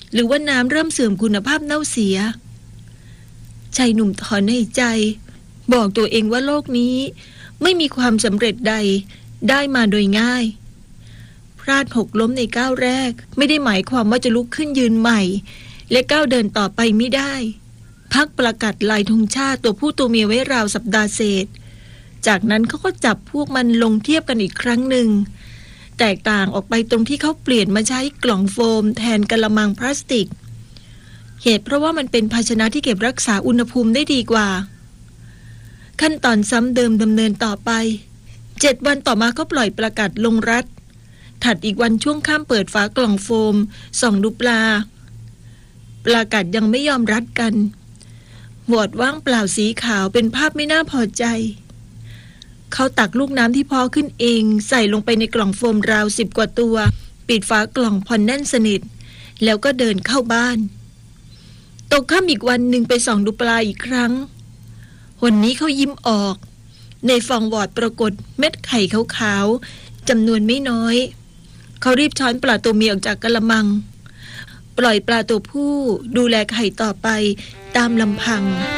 หรือว่าน้ำเริ่มเสื่อมคุณภาพเน่าเสียชายหนุ่มถอนหายใจบอกตัวเองว่าโลกนี้ไม่มีความสำเร็จใดได้มาโดยง่ายพลาดหกล้มในก้าวแรกไม่ได้หมายความว่าจะลุกขึ้นยืนใหม่และก้าวเดินต่อไปไม่ได้พักประกาศลายธงชาติตัวผู้ตัวเมียไว้ราวสัปดาห์เศษจากนั้นเขาก็จับพวกมันลงเทียบกันอีกครั้งหนึ่งแตกต่างออกไปตรงที่เขาเปลี่ยนมาใช้กล่องโฟมแทนกะละมังพลาสติกเหตุเพราะว่ามันเป็นภาชนะที่เก็บรักษาอุณหภูมิได้ดีกว่าขั้นตอนซ้ำเดิมดำเนินต่อไป7 วันต่อมาก็ปล่อยประกาศลงรัฐถัดอีกวันช่วงค่ำเปิดฝากล่องโฟมส่องดูปลาประกาศยังไม่ยอมรัดกันวอดว่างเปล่าสีขาวเป็นภาพไม่น่าพอใจเขาตักลูกน้ำที่พอขึ้นเองใส่ลงไปในกล่องโฟมราว10 กว่าตัวปิดฝากล่องพอนแน่นสนิทแล้วก็เดินเข้าบ้านตกค่ำอีกวันหนึ่งไปส่องดูปลาอีกครั้งวันนี้เขายิ้มออกในฟองวอดปรากฏเม็ดไข่ขาวๆจำนวนไม่น้อยเขารีบช้อนปลาตัวเมียออกจากกะละมังปล่อยปลาตัวผู้ดูแลไข่ต่อไปตามลำพัง